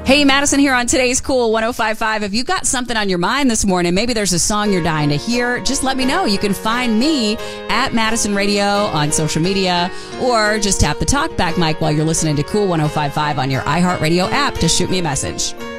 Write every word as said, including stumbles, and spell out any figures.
Hey, Madison here on today's Cool one oh five point five. If you've got something on your mind this morning, maybe there's a song you're dying to hear, just let me know. You can find me at Madison Radio on social media, or just tap the talkback mic while you're listening to Cool one oh five point five on your iHeartRadio app to shoot me a message.